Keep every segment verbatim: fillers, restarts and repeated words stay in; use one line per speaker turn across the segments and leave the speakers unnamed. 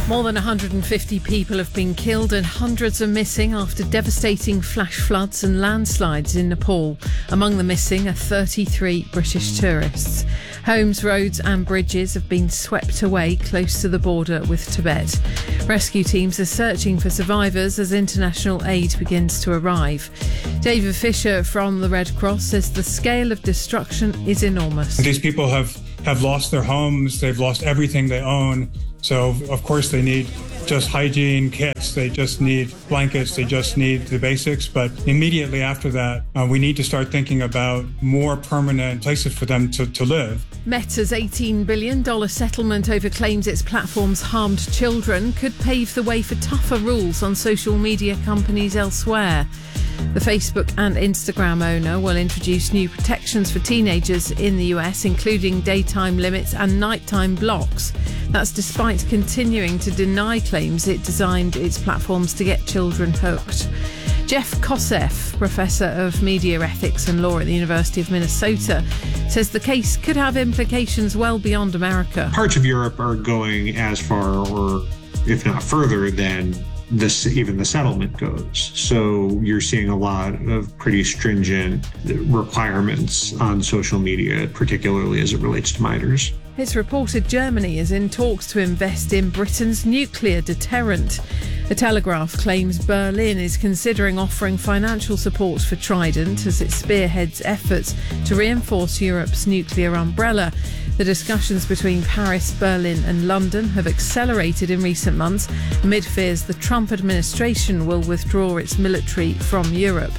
More than one hundred fifty people have been killed and hundreds are missing after devastating flash floods and landslides in Nepal. Among the missing are thirty-three British tourists. Homes, roads and bridges have been swept away close to the border with Tibet. Rescue teams are searching for survivors as international aid begins to arrive. David Fisher from the Red Cross says the scale of destruction is enormous.
These people have, have lost their homes, they've lost everything they own. So, of course, they need just hygiene kits, they just need blankets, they just need the basics. But immediately after that, uh, we need to start thinking about more permanent places for them to, to live.
Meta's eighteen billion dollars settlement over claims its platforms harmed children could pave the way for tougher rules on social media companies elsewhere. The Facebook and Instagram owner will introduce new protections for teenagers in the U S, including daytime limits and nighttime blocks. That's despite continuing to deny claims it designed its platforms to get children hooked. Jeff Kosseff, Professor of Media Ethics and Law at the University of Minnesota, says the case could have implications well beyond America.
Parts of Europe are going as far, or if not further, than this, even the settlement goes. So you're seeing a lot of pretty stringent requirements on social media, particularly as it relates to minors.
It's reported Germany is in talks to invest in Britain's nuclear deterrent. The Telegraph claims Berlin is considering offering financial support for Trident as it spearheads efforts to reinforce Europe's nuclear umbrella. The discussions between Paris, Berlin and London have accelerated in recent months amid fears the Trump administration will withdraw its military from Europe.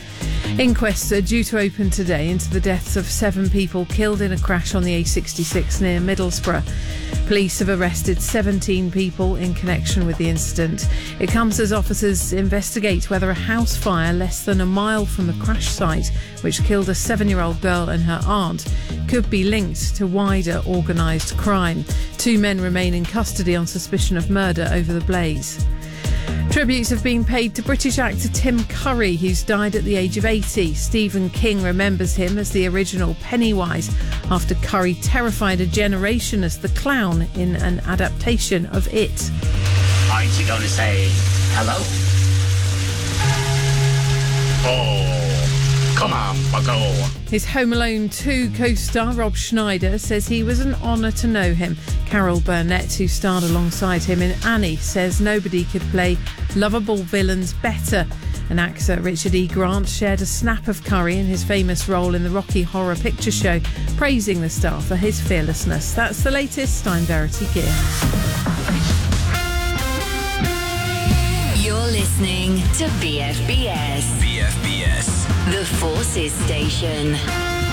Inquests are due to open today into the deaths of seven people killed in a crash on the A sixty-six near Middlesbrough. Police have arrested seventeen people in connection with the incident. It comes as officers investigate whether a house fire less than a mile from the crash site, which killed a seven-year-old girl and her aunt, could be linked to wider organised crime. Two men remain in custody on suspicion of murder over the blaze. Tributes have been paid to British actor Tim Curry, who's died at the age of eighty. Stephen King remembers him as the original Pennywise after Curry terrified a generation as the clown in an adaptation of It.
Aren't you going to say hello? Oh, come on, bucko.
His Home Alone two co-star Rob Schneider says he was an honour to know him. Carol Burnett, who starred alongside him in Annie, says nobody could play lovable villains better. And actor Richard E. Grant shared a snap of Curry in his famous role in the Rocky Horror Picture Show, praising the star for his fearlessness. That's the latest on Verity Gear.
You're listening to B F B S.
B F B S.
The Forces Station.